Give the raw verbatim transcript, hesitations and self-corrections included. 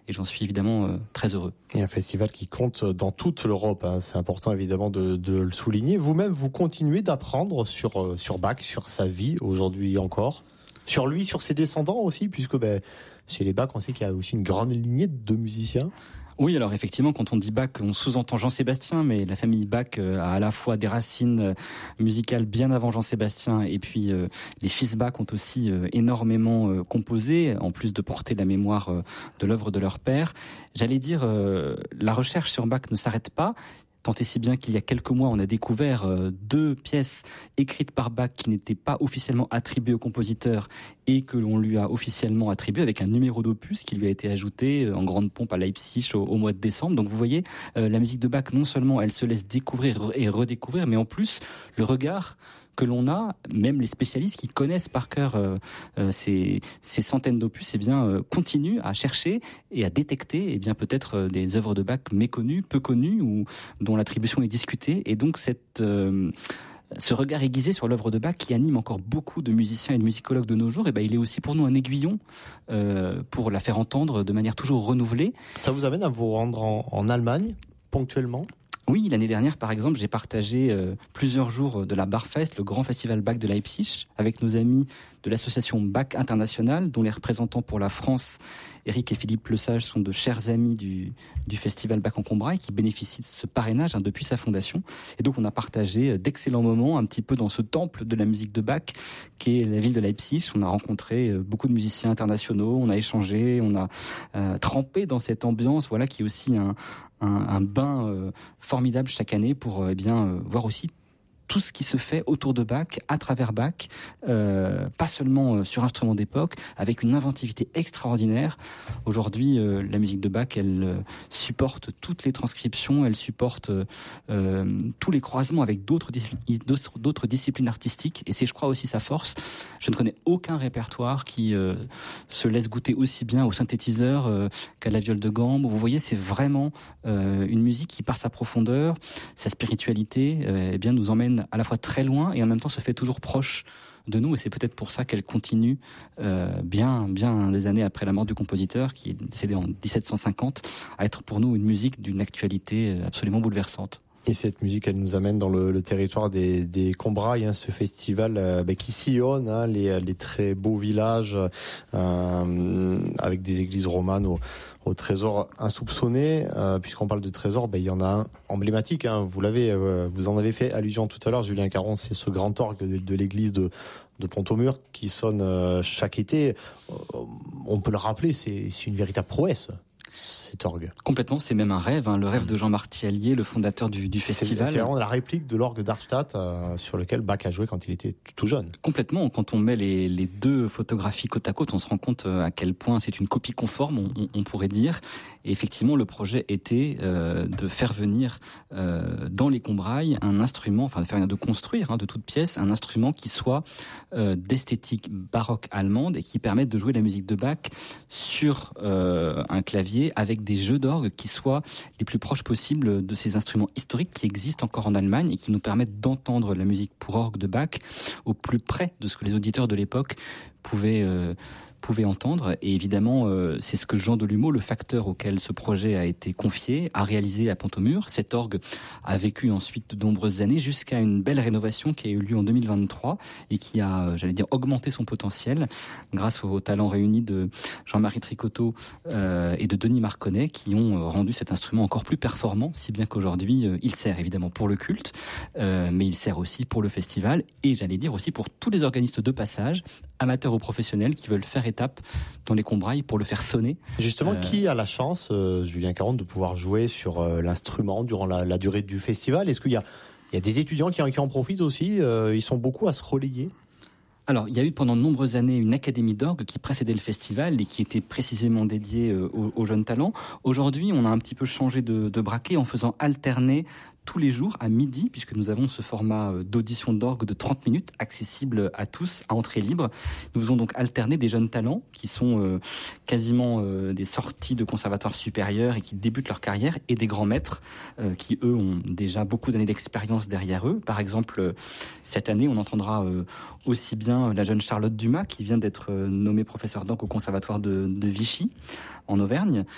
et j'en suis évidemment euh, très heureux. Et un festival qui compte dans toute l'Europe, hein. C'est important évidemment de, de le souligner. Vous-même, vous continuez d'apprendre sur, sur Bach, sur sa vie aujourd'hui encore, sur lui, sur ses descendants aussi, puisque ben, chez les Bach, on sait qu'il y a aussi une grande lignée de musiciens. Oui, alors effectivement, quand on dit Bach, on sous-entend Jean-Sébastien, mais la famille Bach a à la fois des racines musicales bien avant Jean-Sébastien, et puis euh, les fils Bach ont aussi euh, énormément euh, composé, en plus de porter la mémoire euh, de l'œuvre de leur père. J'allais dire, euh, la recherche sur Bach ne s'arrête pas. Tant et si bien qu'il y a quelques mois, on a découvert euh, deux pièces écrites par Bach qui n'étaient pas officiellement attribuées au compositeur et que l'on lui a officiellement attribuées avec un numéro d'opus qui lui a été ajouté euh, en grande pompe à Leipzig au, au mois de décembre. Donc vous voyez, euh, la musique de Bach, non seulement elle se laisse découvrir et redécouvrir, mais en plus, le regard que l'on a, même les spécialistes qui connaissent par cœur euh, euh, ces, ces centaines d'opus, eh bien, euh, continuent à chercher et à détecter eh bien, peut-être euh, des œuvres de Bach méconnues, peu connues, ou dont l'attribution est discutée. Et donc, cette... Euh, ce regard aiguisé sur l'œuvre de Bach qui anime encore beaucoup de musiciens et de musicologues de nos jours, et ben il est aussi pour nous un aiguillon euh, pour la faire entendre de manière toujours renouvelée. Ça vous amène à vous rendre en, en Allemagne, ponctuellement ? Oui, l'année dernière, par exemple, j'ai partagé euh, plusieurs jours de la Barfest, le grand festival Bach de Leipzig, avec nos amis de l'association Bach International, dont les représentants pour la France, Eric et Philippe Lesage, sont de chers amis du, du festival Bach en Combrailles, qui bénéficient de ce parrainage hein, depuis sa fondation. Et donc, on a partagé d'excellents moments un petit peu dans ce temple de la musique de Bach, qui est la ville de Leipzig. On a rencontré beaucoup de musiciens internationaux, on a échangé, on a euh, trempé dans cette ambiance, voilà, qui est aussi un, un, un bain euh, formidable chaque année pour euh, eh bien euh, voir aussi tout ce qui se fait autour de Bach, à travers Bach, euh, pas seulement euh, sur instruments d'époque, avec une inventivité extraordinaire. Aujourd'hui, euh, la musique de Bach, elle euh, supporte toutes les transcriptions, elle supporte euh, tous les croisements avec d'autres, d'autres, d'autres disciplines artistiques, et c'est, je crois, aussi sa force. Je ne connais aucun répertoire qui euh, se laisse goûter aussi bien au synthétiseur euh, qu'à la viole de gambe. Vous voyez, c'est vraiment euh, une musique qui, par sa profondeur, sa spiritualité, euh, eh bien, nous emmène à la fois très loin et en même temps se fait toujours proche de nous, et c'est peut-être pour ça qu'elle continue euh, bien, bien des années après la mort du compositeur, qui est décédé en dix-sept cent cinquante, à être pour nous une musique d'une actualité absolument bouleversante. Et cette musique, elle nous amène dans le, le territoire des, des Combrailles, hein, ce festival euh, bah, qui sillonne hein, les, les très beaux villages euh, avec des églises romanes au, au trésor insoupçonné. Euh, puisqu'on parle de trésor, bah, il y en a un emblématique. Hein, vous l'avez, euh, vous en avez fait allusion tout à l'heure, Julien Caron. C'est ce grand orgue de, de l'église de, de Pont-au-Mur qui sonne euh, chaque été. Euh, on peut le rappeler, c'est, c'est une véritable prouesse. Cet orgue. Complètement, c'est même un rêve, hein, le rêve de Jean Martiallier, le fondateur du, du festival. C'est, c'est vraiment la réplique de l'orgue d'Arstadt euh, sur lequel Bach a joué quand il était tout jeune. Complètement, quand on met les, les deux photographies côte à côte, on se rend compte à quel point c'est une copie conforme, on, on pourrait dire. Et effectivement, le projet était euh, de faire venir euh, dans les Combrailles un instrument, enfin de faire de construire hein, de toute pièce un instrument qui soit euh, d'esthétique baroque allemande et qui permette de jouer la musique de Bach sur euh, un clavier avec des jeux d'orgue qui soient les plus proches possibles de ces instruments historiques qui existent encore en Allemagne et qui nous permettent d'entendre la musique pour orgue de Bach au plus près de ce que les auditeurs de l'époque pouvaient euh, pouvaient entendre. Et évidemment, euh, c'est ce que Jean Delumeau, le facteur auquel ce projet a été confié, a réalisé à Pont-au-Mur. Cet orgue a vécu ensuite de nombreuses années jusqu'à une belle rénovation qui a eu lieu en deux mille vingt-trois et qui a, j'allais dire, augmenté son potentiel grâce aux talents réunis de Jean-Marie Tricoteau euh, et de Denis Marconnet qui ont rendu cet instrument encore plus performant, si bien qu'aujourd'hui, euh, il sert évidemment pour le culte, euh, mais il sert aussi pour le festival et, j'allais dire, aussi pour tous les organistes de passage, amateurs ou professionnels, qui veulent faire étape dans les Combrailles pour le faire sonner. Justement, euh... qui a la chance, euh, Julien Caron, de pouvoir jouer sur euh, l'instrument durant la, la durée du festival ? Est-ce qu'il y a, il y a des étudiants qui en, qui en profitent aussi ? euh, Ils sont beaucoup à se relayer ? Alors, il y a eu pendant de nombreuses années une académie d'orgue qui précédait le festival et qui était précisément dédiée euh, aux, aux jeunes talents. Aujourd'hui, on a un petit peu changé de, de braquet en faisant alterner tous les jours à midi, puisque nous avons ce format d'audition d'orgue de trente minutes, accessible à tous, à entrée libre. Nous faisons donc alterner des jeunes talents qui sont euh, quasiment euh, des sorties de conservatoires supérieurs et qui débutent leur carrière, et des grands maîtres euh, qui, eux, ont déjà beaucoup d'années d'expérience derrière eux. Par exemple, euh, cette année, on entendra euh, aussi bien la jeune Charlotte Dumas, qui vient d'être euh, nommée professeure d'orgue au conservatoire de, de Vichy, en Auvergne,